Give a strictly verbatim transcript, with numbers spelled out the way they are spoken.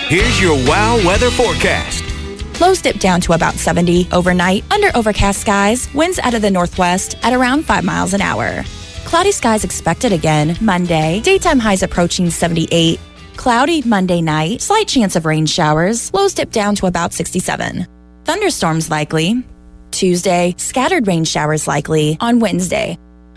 Here's your WOW weather forecast. Lows dip down to about seventy overnight under overcast skies, winds out of the northwest at around five miles an hour. Cloudy skies expected again Monday, daytime highs approaching seventy-eight. Cloudy Monday night, slight chance of rain showers, lows dip down to about sixty-seven. Thunderstorms likely. Tuesday, scattered rain showers likely on Wednesday.